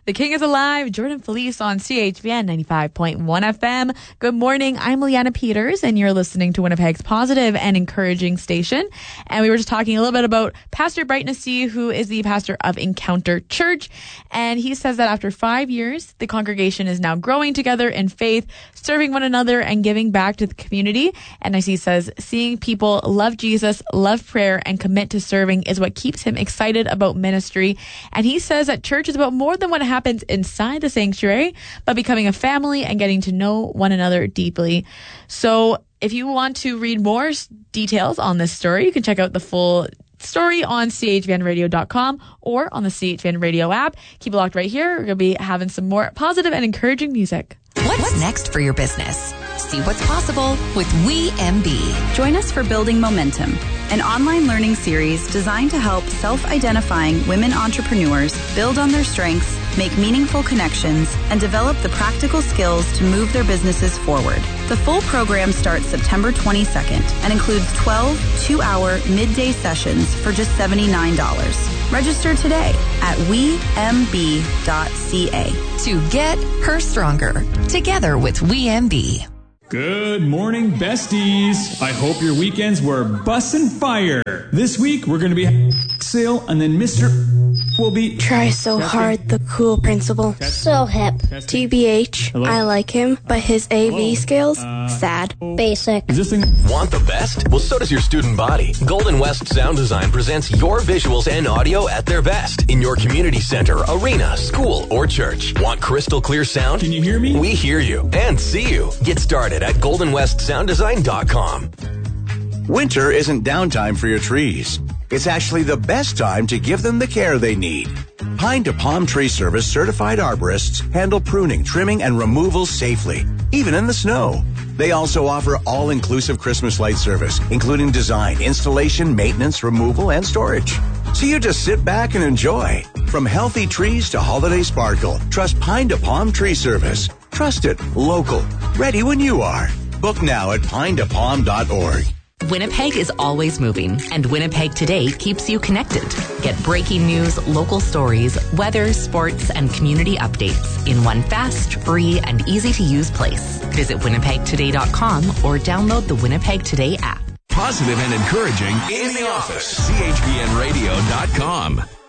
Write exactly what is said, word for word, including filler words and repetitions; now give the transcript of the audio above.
The King is Alive, Jordan Felice on C H V N ninety-five point one F M. Good morning, I'm Leanna Peters, and you're listening to Winnipeg's positive and encouraging station. And we were just talking a little bit about Pastor Brightnessy, who is the pastor of Encounter Church. And he says that after five years, the congregation is now growing together in faith, serving one another, and giving back to the community. And as he says, seeing people love Jesus, love prayer, and commit to serving is what keeps him excited about ministry. And he says that church is about more than what happens inside the sanctuary, but becoming a family and getting to know one another deeply. So if you want to read more details on this story, you can check out the full story on C H V N radio dot com or on the C H V N Radio app. Keep it locked right here. We're going to be having some more positive and encouraging music. What's next for your business? See what's possible with We M B. Join us for Building Momentum, an online learning series designed to help self-identifying women entrepreneurs build on their strengths, make meaningful connections, and develop the practical skills to move their businesses forward. The full program starts September twenty-second and includes twelve two-hour midday sessions for just seventy-nine dollars. Register today at we m b dot c a. To get her stronger, together with We M B. Good morning, besties. I hope your weekends were bussin' fire. This week, we're going to be having a sale, and then Mister will be... Try so testing. Hard, the cool principal. Testing. So hip. Testing. T B H, Hello? I like him, but his A V Hello? Skills, uh, sad. Basic. Is this thing... Want the best? Well, so does your student body. Golden West Sound Design presents your visuals and audio at their best in your community center, arena, school, or church. Want crystal clear sound? Can you hear me? We hear you and see you. Get started at golden west sound design dot com. Winter isn't downtime for your trees. It's actually the best time to give them the care they need. Pine to Palm Tree Service certified arborists handle pruning, trimming, and removal safely, even in the snow. They also offer all-inclusive Christmas light service, including design, installation, maintenance, removal, and storage. So you just sit back and enjoy. From healthy trees to holiday sparkle, trust Pine to Palm Tree Service. Trusted, local, ready when you are. Book now at pine to palm dot org. Winnipeg is always moving, and Winnipeg Today keeps you connected. Get breaking news, local stories, weather, sports, and community updates in one fast, free, and easy-to-use place. Visit winnipeg today dot com or download the Winnipeg Today app. Positive and encouraging in the office. C H V N radio dot com.